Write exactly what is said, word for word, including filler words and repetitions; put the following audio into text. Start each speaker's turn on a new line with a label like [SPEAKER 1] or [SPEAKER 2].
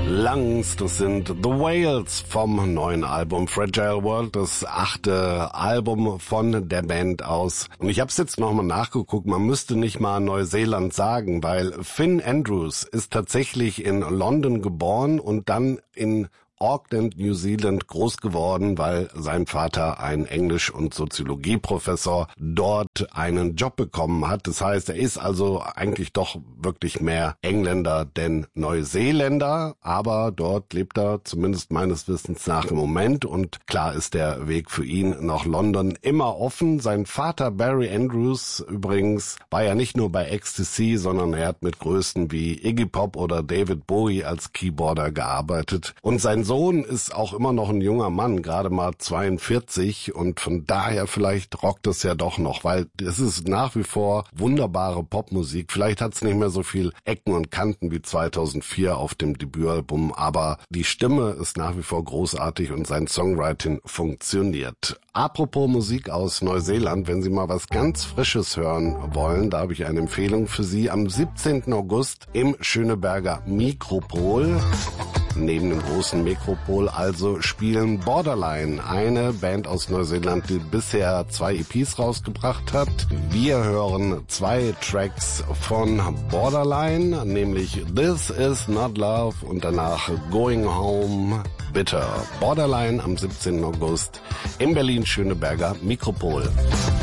[SPEAKER 1] Lungs, das sind The Whales vom neuen Album Fragile World, das achte Album von der Band aus. Und ich habe es jetzt nochmal nachgeguckt, man müsste nicht mal Neuseeland sagen, weil Finn Andrews ist tatsächlich in London geboren und dann in Auckland, New Zealand groß geworden, weil sein Vater, ein Englisch- und Soziologieprofessor, dort einen Job bekommen hat. Das heißt, er ist also eigentlich doch wirklich mehr Engländer denn Neuseeländer, aber dort lebt er zumindest meines Wissens nach im Moment und klar ist der Weg für ihn nach London immer offen. Sein Vater Barry Andrews übrigens war ja nicht nur bei Ecstasy, sondern er hat mit Größen wie Iggy Pop oder David Bowie als Keyboarder gearbeitet und sein Sohn ist auch immer noch ein junger Mann, gerade mal zweiundvierzig und von daher vielleicht rockt es ja doch noch, weil es ist nach wie vor wunderbare Popmusik. Vielleicht hat es nicht mehr so viel Ecken und Kanten wie zweitausendvier auf dem Debütalbum, aber die Stimme ist nach wie vor großartig und sein Songwriting funktioniert. Apropos Musik aus Neuseeland, wenn Sie mal was ganz Frisches hören wollen, da habe ich eine Empfehlung für Sie. Am siebzehnten August im Schöneberger Mikropol. Neben dem großen Metropol also spielen Borderline, eine Band aus Neuseeland, die bisher zwei E Ps rausgebracht hat. Wir hören zwei Tracks von Borderline, nämlich This Is Not Love und danach Going Home Bitter. Borderline am siebzehnten August im Berlin-Schöneberger Mikropol.